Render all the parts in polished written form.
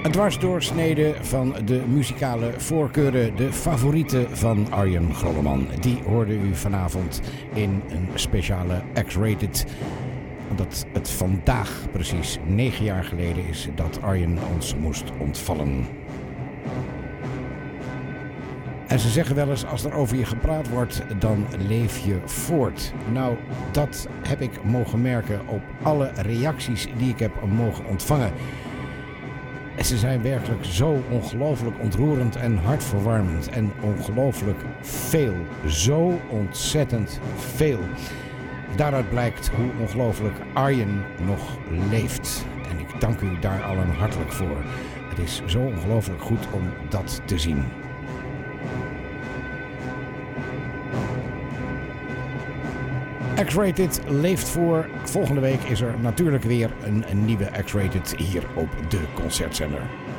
Een dwarsdoorsnede van de muzikale voorkeuren, de favorieten van Arjen Grolleman. Die hoorde u vanavond in een speciale X-Rated. Omdat het vandaag precies 9 jaar geleden is dat Arjen ons moest ontvallen. En ze zeggen wel eens, als er over je gepraat wordt, dan leef je voort. Nou, dat heb ik mogen merken op alle reacties die ik heb mogen ontvangen. Ze zijn werkelijk zo ongelooflijk ontroerend en hartverwarmend en ongelooflijk veel. Zo ontzettend veel. Daaruit blijkt hoe ongelooflijk Arjen nog leeft. En ik dank u daar allen hartelijk voor. Het is zo ongelooflijk goed om dat te zien. X-Rated leeft voor. Volgende week is er natuurlijk weer een nieuwe X-Rated hier op de Concertzender.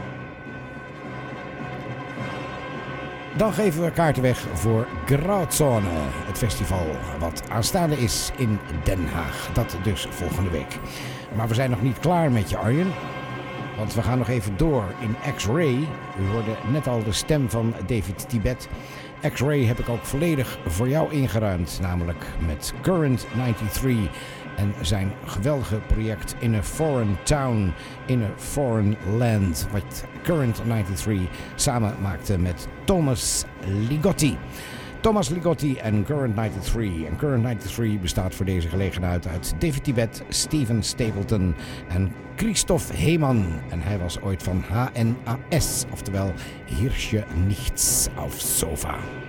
Dan geven we kaarten weg voor Grauzone, het festival wat aanstaande is in Den Haag. Dat dus volgende week. Maar we zijn nog niet klaar met je, Arjen. Want we gaan nog even door in X-Ray. U hoorde net al de stem van David Tibet. X-Ray heb ik ook volledig voor jou ingeruimd. Namelijk met Current 93 en zijn geweldige project In a Foreign Town, In a Foreign Land. Wat Current 93 samen maakte met Thomas Ligotti. Thomas Ligotti en Current 93. En Current 93 bestaat voor deze gelegenheid uit David Tibet, Steven Stapleton en Christoph Heeman. En hij was ooit van HNS, oftewel Hirsche Nichts auf Sofa.